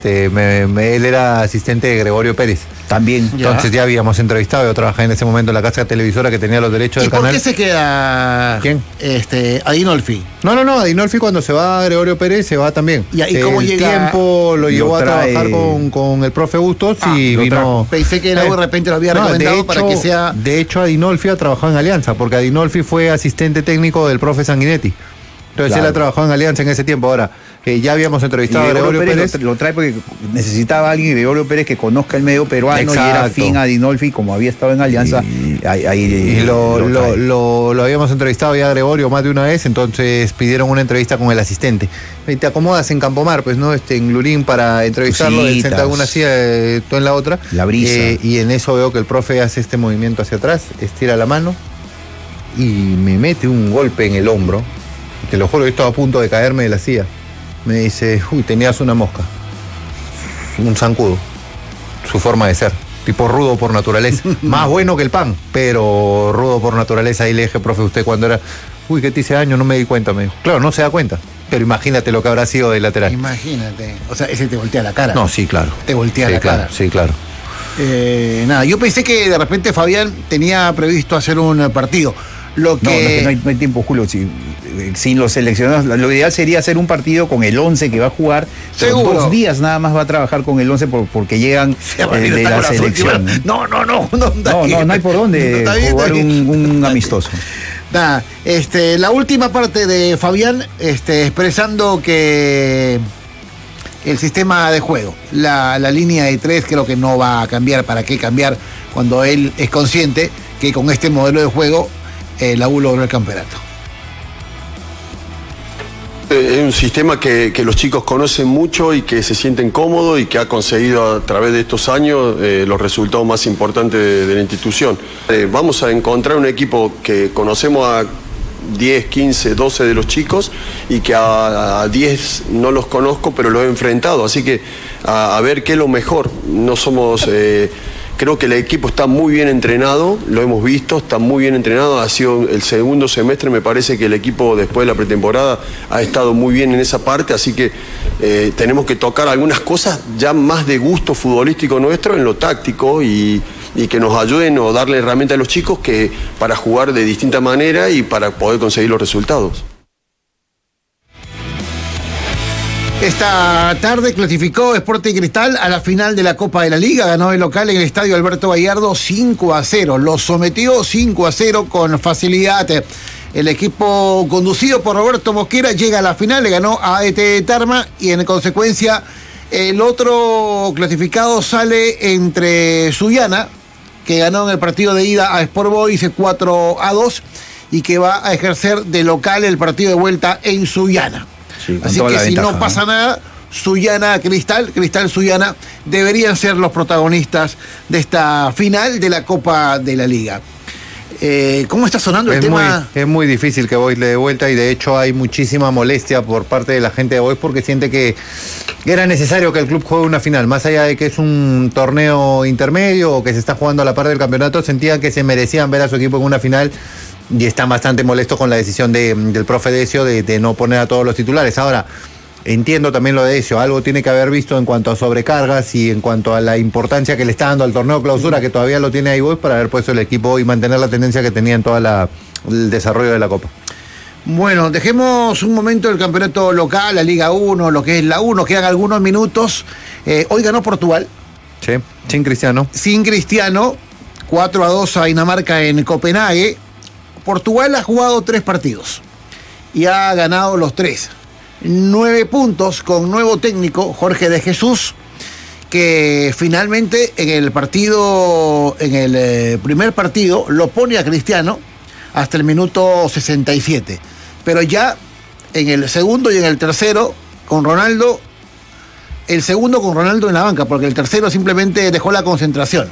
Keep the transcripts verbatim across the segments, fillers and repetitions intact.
Este, me, me, él era asistente de Gregorio Pérez. También. Entonces ya, ya habíamos entrevistado, yo trabajaba en ese momento en la casa televisora que tenía los derechos del canal. ¿Y por qué se queda ¿Quién? Este, Adinolfi? No, no, no, Adinolfi cuando se va a Gregorio Pérez se va también. ¿Y, y cómo el llega? tiempo lo llevó lo a trabajar con, con el profe Bustos ah, y vino... Trajo. Pensé que de repente lo había no, recomendado hecho, para que sea... De hecho, Adinolfi ha trabajado en Alianza, porque Adinolfi fue asistente técnico del profe Sanguinetti. Entonces claro. Él ha trabajado en Alianza en ese tiempo. Ahora, eh, ya habíamos entrevistado a Gregorio Pérez. Pérez. Lo, lo trae porque necesitaba a alguien, Gregorio Pérez, que conozca el medio peruano. Exacto. Y era afín a Adinolfi, como había estado en Alianza. Y, ahí, ahí, y lo, lo, lo, lo, lo habíamos entrevistado ya a Gregorio más de una vez, entonces pidieron una entrevista con el asistente. Y te acomodas en Campomar, pues, ¿no? Este, en Lurín para entrevistarlo, él sentado en una silla, eh, tú en la otra. La brisa. Eh, y en eso veo que el profe hace este movimiento hacia atrás, estira la mano y me mete un golpe en el hombro. Te lo juro, yo estaba a punto de caerme de la silla. Me dice, uy, tenías una mosca. Un zancudo. Su forma de ser. Tipo rudo por naturaleza. Más bueno que el pan, pero rudo por naturaleza. Ahí le dije, profe, usted cuando era... Uy, que te hice daño, no me di cuenta, me dijo. Claro, no se da cuenta. Pero imagínate lo que habrá sido de lateral. Imagínate. O sea, ese te voltea la cara. No, sí, claro. Te voltea sí, la claro, cara. Sí, claro. Eh, nada, yo pensé que de repente Fabián tenía previsto hacer un partido. Lo que... No, no, que no, hay, no hay tiempo, Julio. Si, sin los seleccionados, lo ideal sería hacer un partido con el once que va a jugar. Seguro. Dos días nada más va a trabajar con el once por, porque llegan eh, de la selección. No, no, no. No, no, no, no, no hay por dónde no, bien, jugar un, un amistoso. Nada, este, la última parte de Fabián este, expresando que el sistema de juego, la, la línea de tres creo que no va a cambiar. ¿Para qué cambiar cuando él es consciente que con este modelo de juego Eh, la U logró el campeonato? Es un sistema que, que los chicos conocen mucho y que se sienten cómodos y que ha conseguido a través de estos años eh, los resultados más importantes de, de la institución. Eh, vamos a encontrar un equipo que conocemos a diez, quince, doce de los chicos y que a, a diez no los conozco, pero los he enfrentado, así que a, a ver qué es lo mejor. No somos... Eh, Creo que el equipo está muy bien entrenado, lo hemos visto, está muy bien entrenado. Ha sido el segundo semestre, me parece que el equipo después de la pretemporada ha estado muy bien en esa parte, así que eh, tenemos que tocar algunas cosas ya más de gusto futbolístico nuestro en lo táctico y, y que nos ayuden o darle herramientas a los chicos que, para jugar de distinta manera y para poder conseguir los resultados. Esta tarde clasificó Sporting Cristal a la final de la Copa de la Liga. Ganó el local en el estadio Alberto Gallardo cinco a cero. Lo sometió cinco a cero con facilidad. El equipo conducido por Roberto Mosquera llega a la final, le ganó a A E T Tarma y en consecuencia el otro clasificado sale entre Sullana, que ganó en el partido de ida a Sport Boys cuatro a dos y que va a ejercer de local el partido de vuelta en Sullana. Sí, así que si ventaja, no pasa ¿no? nada, Sullana, Cristal, Cristal, Sullana deberían ser los protagonistas de esta final de la Copa de la Liga. Eh, ¿Cómo está sonando el es tema? Muy, es muy difícil que Boys le dé vuelta y de hecho hay muchísima molestia por parte de la gente de Boys porque siente que era necesario que el club juegue una final, más allá de que es un torneo intermedio o que se está jugando a la par del campeonato, sentían que se merecían ver a su equipo en una final. Y están bastante molestos con la decisión de, del profe Decio de, de no poner a todos los titulares. Ahora, entiendo también lo de Decio, algo tiene que haber visto en cuanto a sobrecargas y en cuanto a la importancia que le está dando al torneo clausura, que todavía lo tiene ahí Boys, para haber puesto el equipo y mantener la tendencia que tenía en todo el desarrollo de la Copa. Bueno, dejemos un momento el campeonato local, la Liga uno, lo que es la uno, quedan algunos minutos. Eh, hoy ganó Portugal. Sí, sin Cristiano. Sin Cristiano, cuatro a dos a Dinamarca en Copenhague. Portugal ha jugado tres partidos y ha ganado los tres. Nueve puntos con nuevo técnico, Jorge de Jesús, que finalmente en el partido, en el eh, primer partido, lo pone a Cristiano hasta el minuto sesenta y siete. Pero ya en el segundo y en el tercero, con Ronaldo, el segundo con Ronaldo en la banca, porque el tercero simplemente dejó la concentración.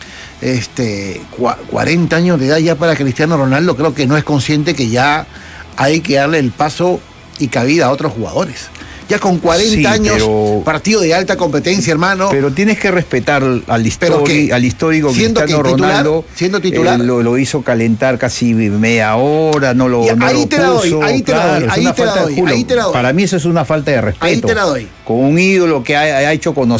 Este, cuarenta años de edad ya para Cristiano Ronaldo, creo que no es consciente que ya hay que darle el paso y cabida a otros jugadores. ya con cuarenta Sí, años, pero- partido de alta competencia, hermano. Pero tienes que respetar al, ¿Pero qué? histori- al histórico Siendo Cristiano que titular, Ronaldo. siendo titular. eh, lo, lo hizo calentar casi media hora, no lo, Y no ahí lo te la doy, puso. ahí te la doy, es ahí una te la falta de doy, culo. ahí te la doy. Para mí eso es una falta de respeto. Ahí te la doy. Con un ídolo que ha, ha hecho conocer